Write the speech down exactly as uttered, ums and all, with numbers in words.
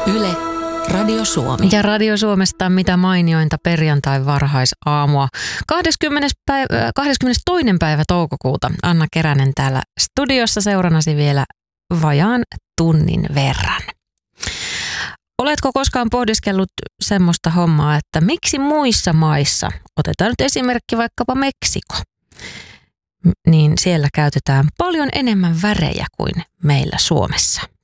Yle, Radio Suomi. Ja Radio Suomesta mitä mainiointa perjantai varhaisaamua. kahdeskymmenes päivä, kahdeskymmenestoinen päivä toukokuuta Anna Keränen täällä studiossa seurannasi vielä vajaan tunnin verran. Oletko koskaan pohdiskellut semmoista hommaa, että miksi muissa maissa, otetaan nyt esimerkki vaikkapa Meksiko, niin siellä käytetään paljon enemmän värejä kuin meillä Suomessa?